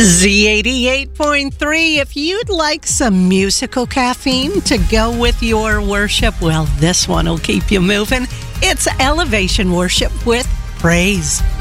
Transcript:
Z88.3. If you'd like some musical caffeine to go with your worship, well, this one will keep you moving. It's Elevation Worship with Praise.